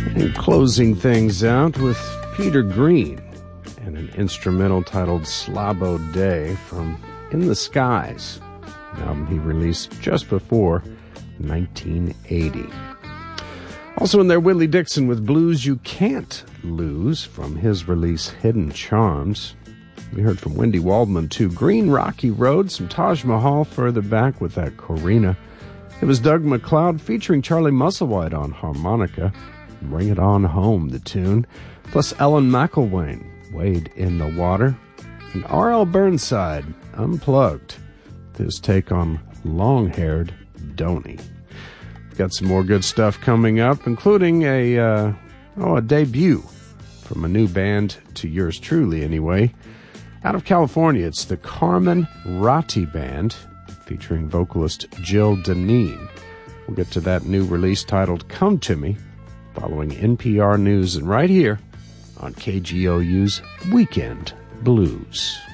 And closing things out with Peter Green and an instrumental titled Slabo Day from In the Skies, an album he released just before 1980. Also in there, Willie Dixon with Blues You Can't Lose from his release Hidden Charms. We heard from Wendy Waldman too. Green Rocky Road, some Taj Mahal further back with that Corina. It was Doug McLeod featuring Charlie Musselwhite on harmonica. Bring It On Home, the tune. Plus Ellen McElwain, Wade in the Water. And R.L. Burnside, Unplugged, his take on Long-Haired Donny. Got some more good stuff coming up, including a debut from a new band to yours truly anyway. Out of California, it's the Carmen Ratti Band, featuring vocalist Jill Deneen. We'll get to that new release titled Come To Me, following NPR News and right here on KGOU's Weekend Blues.